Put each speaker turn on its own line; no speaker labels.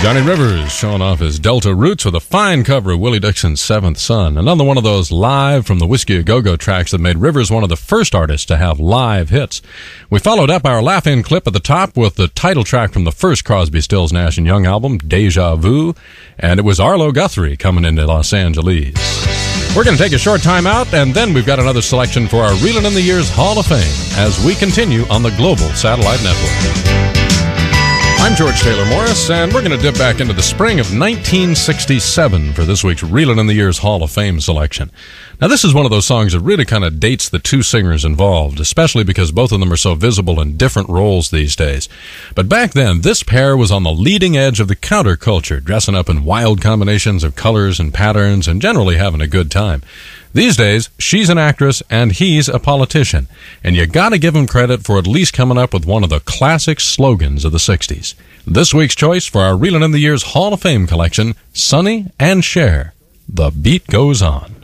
Johnny Rivers showing off his Delta roots with a fine cover of Willie Dixon's Seventh Son. Another one of those live from the Whiskey A Go-Go tracks that made Rivers one of the first artists to have live hits. We followed up our laugh-in clip at the top with the title track from the first Crosby, Stills, Nash & Young album, Deja Vu, and it was Arlo Guthrie coming into Los Angeles. We're going to take a short time out, and then we've got another selection for our Reelin' in the Years Hall of Fame as we continue on the Global Satellite Network. I'm George Taylor Morris, and we're going to dip back into the spring of 1967 for this week's Reelin' in the Years Hall of Fame selection. Now, this is one of those songs that really kind of dates the two singers involved, especially because both of them are so visible in different roles these days. But back then, this pair was on the leading edge of the counterculture, dressing up in wild combinations of colors and patterns and generally having a good time. These days, she's an actress and he's a politician, and you gotta give him credit for at least coming up with one of the classic slogans of the 60s. This week's choice for our Reelin' in the Years Hall of Fame collection, Sonny and Cher, The Beat Goes On.